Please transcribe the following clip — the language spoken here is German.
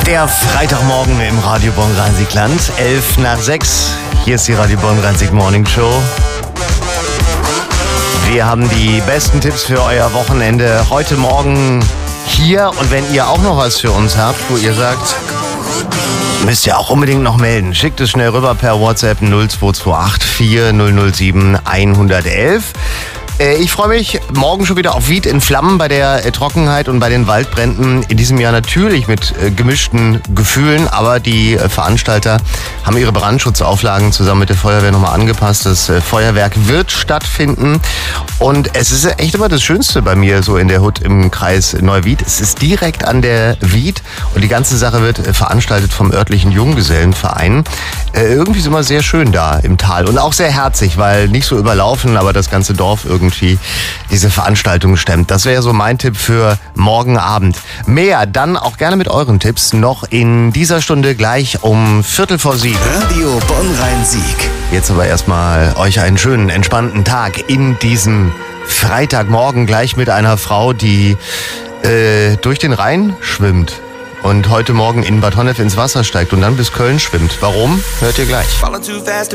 Der Freitagmorgen im Radio Bonn-Rhein-Sieg-Land, 5:11. Hier ist die Radio Bonn-Rhein-Sieg Morning Show. Wir haben die besten Tipps für euer Wochenende heute Morgen hier. Und wenn ihr auch noch was für uns habt, wo ihr sagt, müsst ihr auch unbedingt noch melden. Schickt es schnell rüber per WhatsApp 0228 4007 111. Ich freue mich morgen schon wieder auf Wied in Flammen bei der Trockenheit und bei den Waldbränden. In diesem Jahr natürlich mit gemischten Gefühlen, aber die Veranstalter haben ihre Brandschutzauflagen zusammen mit der Feuerwehr nochmal angepasst. Das Feuerwerk wird stattfinden und es ist echt immer das Schönste bei mir so in der Hut im Kreis Neuwied. Es ist direkt an der Wied und die ganze Sache wird veranstaltet vom örtlichen Junggesellenverein. Irgendwie ist immer sehr schön da im Tal und auch sehr herzig, weil nicht so überlaufen, aber das ganze Dorf irgendwie diese Veranstaltung stemmt. Das wäre so mein Tipp für morgen Abend. Mehr dann auch gerne mit euren Tipps noch in dieser Stunde gleich um 6:45. Radio Bonn-Rhein-Sieg. Jetzt aber erstmal euch einen schönen, entspannten Tag in diesem Freitagmorgen gleich mit einer Frau, die durch den Rhein schwimmt und heute Morgen in Bad Honnef ins Wasser steigt und dann bis Köln schwimmt. Warum? Hört ihr gleich. Falling too fast to